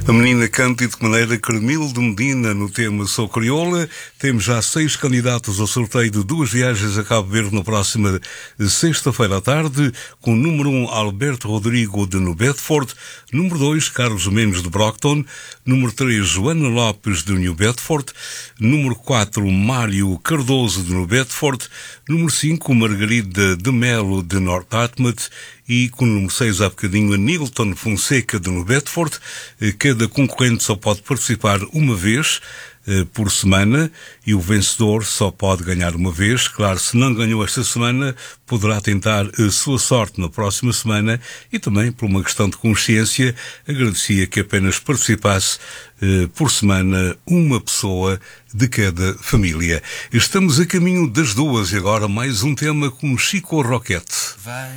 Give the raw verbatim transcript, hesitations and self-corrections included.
A menina canta de que maneira Carmilo de Medina no tema Sou Crioula. Temos já seis candidatos ao sorteio de duas viagens a Cabo Verde na próxima sexta-feira à tarde, com o número um Alberto Rodrigo de New Bedford, número dois Carlos Mendes de Brockton, número três Joana Lopes de New Bedford, número quatro Mário Cardoso de New Bedford, número cinco Margarida de Melo de North Dartmouth e com o número seis há bocadinho Nilton Fonseca de New Bedford. Cada concorrente só pode participar uma vez eh, por semana e o vencedor só pode ganhar uma vez. Claro, se não ganhou esta semana, poderá tentar a sua sorte na próxima semana e também, por uma questão de consciência, agradecia que apenas participasse eh, por semana uma pessoa de cada família. Estamos a caminho das duas e agora mais um tema com Chico Roquete. Vai